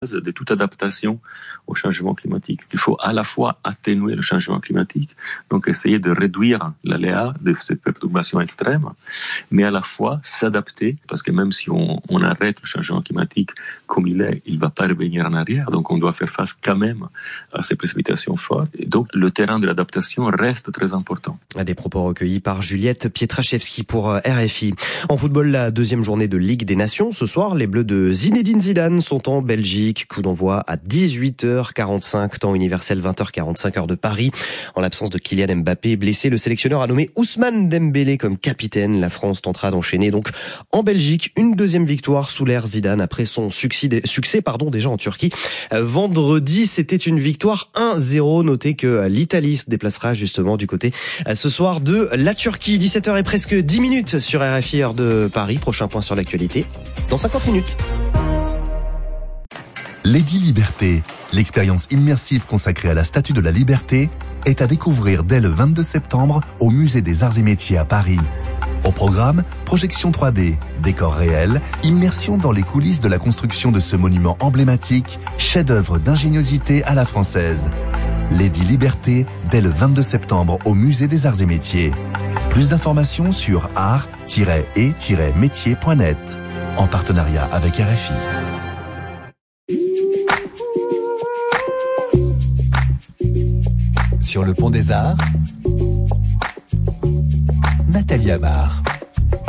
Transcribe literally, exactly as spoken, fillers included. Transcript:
de toute adaptation au changement climatique. Il faut à la fois atténuer le changement climatique, donc essayer de réduire l'aléa de ces perturbations extrêmes, mais à la fois s'adapter, parce que même si on, on arrête le changement climatique comme il est, il ne va pas revenir en arrière, donc on doit faire face quand même à ces précipitations fortes. Et donc le terrain de l'adaptation reste très important. Des propos recueillis par Juliette Pietraszewski pour R F I. En football, la deuxième journée de Ligue des Nations. Ce soir, les Bleus de Zinedine Zidane sont en Belgique. Coup d'envoi à dix-huit heures quarante-cinq, temps universel vingt heures quarante-cinq, heure de Paris. En l'absence de Kylian Mbappé blessé, le sélectionneur a nommé Ousmane Dembélé comme capitaine. La France tentera d'enchaîner donc en Belgique une deuxième victoire sous l'ère Zidane après son succès, succès pardon, déjà en Turquie. Vendredi, c'était une victoire un zéro. Notez que l'Italie se déplacera justement du côté ce soir de la Turquie. dix-sept heures et presque dix minutes sur R F I, heure de Paris. Prochain point sur l'actualité dans cinquante minutes. Lady Liberté, l'expérience immersive consacrée à la Statue de la Liberté, est à découvrir dès le vingt-deux septembre au Musée des Arts et Métiers à Paris. Au programme, projection trois D, décors réels, immersion dans les coulisses de la construction de ce monument emblématique, chef-d'œuvre d'ingéniosité à la française. Lady Liberté, dès le vingt-deux septembre au Musée des Arts et Métiers. Plus d'informations sur art tiret et tiret métier point net, en partenariat avec R F I. Sur le pont des Arts, Nathalie Amar.